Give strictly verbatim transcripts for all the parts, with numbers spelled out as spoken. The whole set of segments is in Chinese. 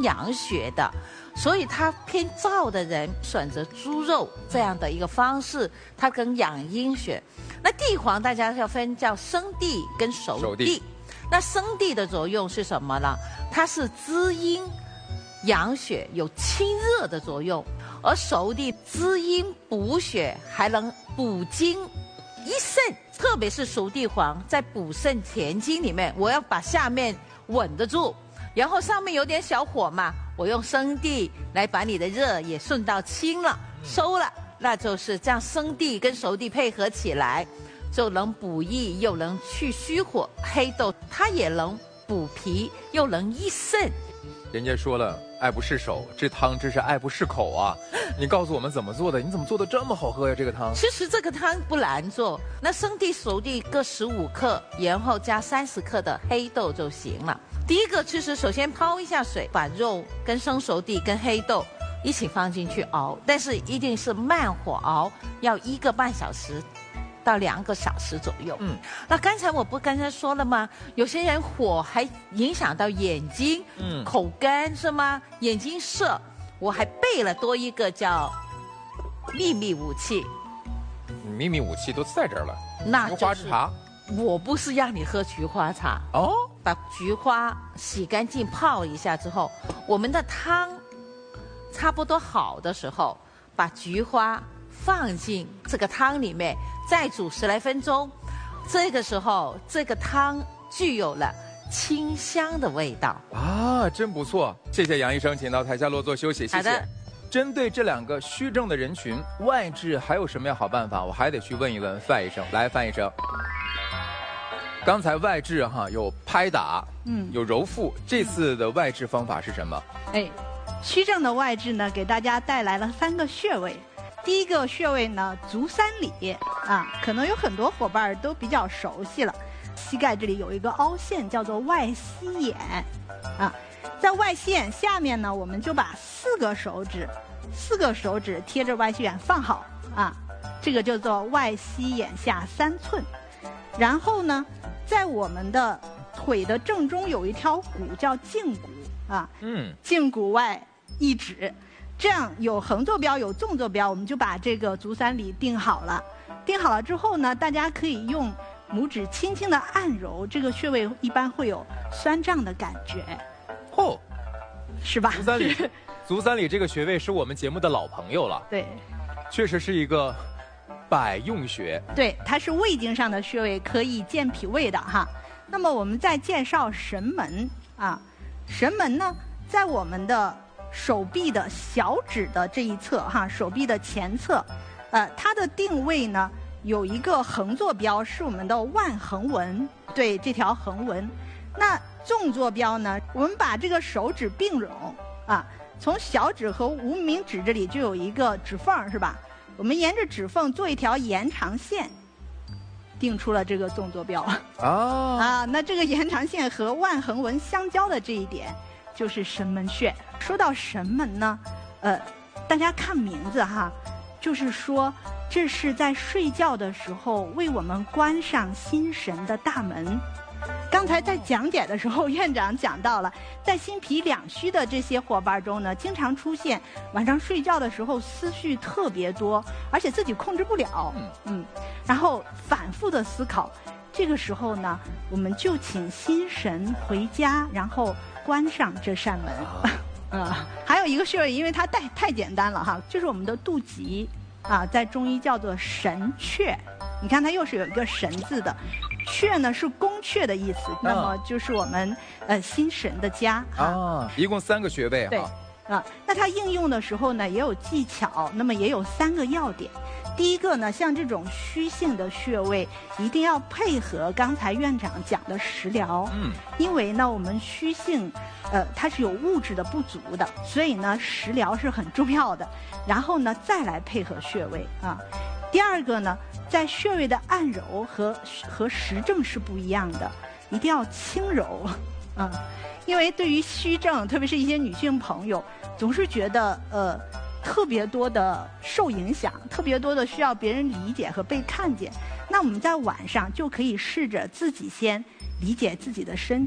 阳血的，所以他偏燥的人选择猪肉这样的一个方式，它跟养阴血。那地黄大家要分叫生地跟熟地。 熟地那生地的作用是什么呢？它是滋阴养血，有清热的作用；而熟地滋阴补血，还能补精益肾。特别是熟地黄在补肾填精里面，我要把下面稳得住，然后上面有点小火嘛，我用生地来把你的热也顺道清了、收了，那就是这样，生地跟熟地配合起来，就能补益又能去虚火。黑豆它也能补脾又能益肾。 人家说了，爱不释手，这汤真是爱不释口啊！你告诉我们怎么做的？你怎么做的这么好喝呀？这个汤其实这个汤不难做，那生地熟地各十五克，然后加三十克的黑豆就行了。第一个其实首先泡一下水，把肉跟生熟地跟黑豆一起放进去熬，但是一定是慢火熬，要一个半小时到两个小时左右。嗯，那刚才我不刚才说了吗？有些人火还影响到眼睛，嗯，口干是吗？眼睛涩，我还备了多一个叫秘密武器。 秘密武器都在这儿了， 那菊花茶。 我不是让你喝菊花茶哦， 把菊花洗干净泡一下之后，我们的汤差不多好的时候，把菊花放进这个汤里面，再煮十来分钟。这个时候，这个汤具有了清香的味道啊，真不错。谢谢杨医生，请到台下落座休息。谢谢。 好的。 针对这两个虚症的人群，外治还有什么样好办法？我还得去问一问范医生。来，范医生，刚才外治哈有拍打，嗯，有揉腹，这次的外治方法是什么？ 哎，虚症的外治呢，给大家带来了三个穴位。第一个穴位呢，足三里啊，可能有很多伙伴都比较熟悉了。膝盖这里有一个凹陷，叫做外膝眼啊。在外膝眼下面呢，我们就把四个手指，四个手指贴着外膝眼放好啊，这个叫做外膝眼下三寸。然后呢，在我们的腿的正中有一条骨叫胫骨啊，嗯，胫骨外一指，这样有横坐标有纵坐标，我们就把这个足三里定好了。定好了之后呢，大家可以用拇指轻轻的按揉这个穴位，一般会有酸胀的感觉。 哦， 是吧？ 足三里，足三里这个穴位是我们节目的老朋友了。 对， 确实是一个百用穴。 对，它是胃经上的穴位，可以健脾胃的哈。那么我们再介绍神门啊，神门呢，在我们的手臂的小指的这一侧哈，手臂的前侧，呃，它的定位呢有一个横坐标，是我们的腕横纹，对，这条横纹。那纵坐标呢，我们把这个手指并拢啊，从小指和无名指这里就有一个指缝，是吧？我们沿着指缝做一条延长线，定出了这个纵坐标。啊啊，那这个延长线和腕横纹相交的这一点，就是神门穴。说到神门呢，呃，大家看名字哈，就是说这是在睡觉的时候为我们关上心神的大门。刚才在讲解的时候，院长讲到了，在心脾两虚的这些伙伴中呢，经常出现晚上睡觉的时候思绪特别多，而且自己控制不了，嗯，然后反复的思考。这个时候呢，我们就请心神回家，然后关上这扇门。啊，还有一个穴位，因为它太太简单了哈，就是我们的肚脐啊，在中医叫做神阙。你看它又是有一个神字的。阙呢是宫阙的意思，那么就是我们呃心神的家啊。一共三个穴位哈。 对啊，那它应用的时候呢也有技巧，那么也有三个要点。第一个呢，像这种虚性的穴位，一定要配合刚才院长讲的食疗，嗯，因为呢我们虚性，呃它是有物质的不足的，所以呢食疗是很重要的。然后呢再来配合穴位啊。第二个呢，在穴位的按揉和和实证是不一样的，一定要轻柔，啊，因为对于虚症，特别是一些女性朋友，总是觉得呃特别多的受影响，特别多的需要别人理解和被看见。那我们在晚上就可以试着自己先理解自己的身体，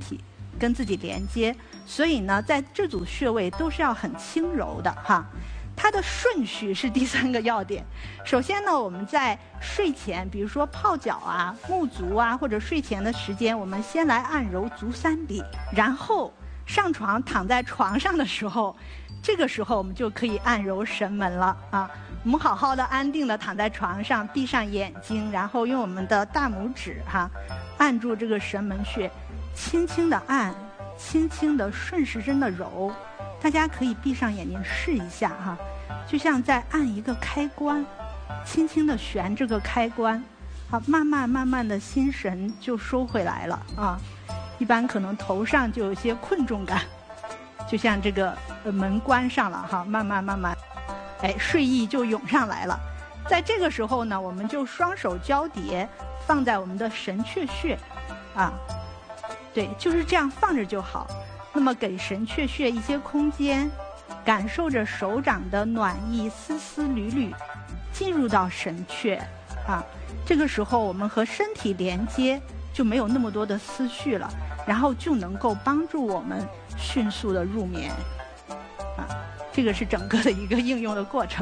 跟自己连接，所以呢，在这组穴位都是要很轻柔的哈。它的顺序是第三个要点。首先呢，我们在睡前，比如说泡脚啊、沐足啊，或者睡前的时间，我们先来按揉足三里，然后上床躺在床上的时候，这个时候我们就可以按揉神门了啊。我们好好的安定的躺在床上，闭上眼睛，然后用我们的大拇指哈，按住这个神门穴，轻轻的按，轻轻的顺时针的揉。大家可以闭上眼睛试一下哈，就像在按一个开关，轻轻的旋这个开关，好，慢慢慢慢的心神就收回来了啊。一般可能头上就有些困重感，就像这个门关上了哈，慢慢慢慢，哎，睡意就涌上来了。在这个时候呢，我们就双手交叠放在我们的神阙穴，啊，对，就是这样放着就好。那么给神阙穴一些空间，感受着手掌的暖意丝丝缕缕进入到神阙啊。这个时候我们和身体连接，就没有那么多的思绪了，然后就能够帮助我们迅速的入眠啊。这个是整个的一个应用的过程。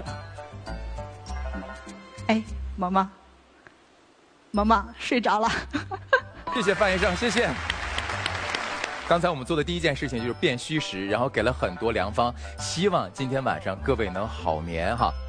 哎，毛毛，毛毛睡着了。 谢谢范医生，谢谢。刚才我们做的第一件事情就是辨虚实，然后给了很多良方，希望今天晚上各位能好眠哈。